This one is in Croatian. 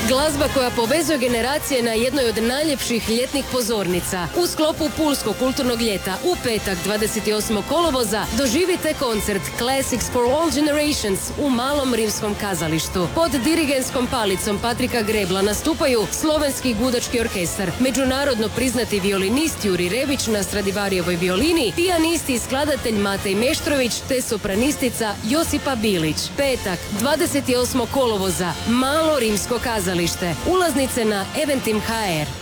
Glazba koja povezuje generacije na jednoj od najljepših ljetnih pozornica. U sklopu Pulskog kulturnog ljeta u petak 28. kolovoza doživite koncert Classics for All Generations u Malom rimskom kazalištu. Pod dirigentskom palicom Patrika Grebla nastupaju Slovenski gudački orkestar, međunarodno priznati violinist Juri Rebić na Stradivarijevoj violini, pijanist i skladatelj Matej Meštrović te sopranistica Josipa Bilić. Petak 28. kolovoza Malo rimsko kazalište. Ulaznice na Eventim HR.